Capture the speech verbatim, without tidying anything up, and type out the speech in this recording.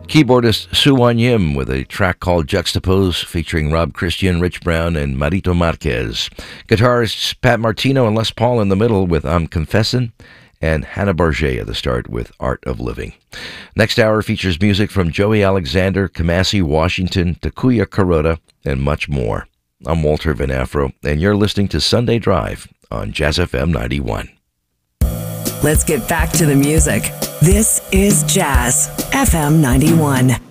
Keyboardist Suwan Yim with a track called Juxtapose featuring Rob Christian, Rich Brown, and Marito Marquez. Guitarists Pat Martino and Les Paul in the middle with I'm Confessin', and Hannah Barget at the start with Art of Living. Next hour features music from Joey Alexander, Kamasi Washington, Takuya Kuroda, and much more. I'm Walter Van Afro, and you're listening to Sunday Drive on Jazz F M ninety-one. Let's get back to the music. This is Jazz F M ninety-one.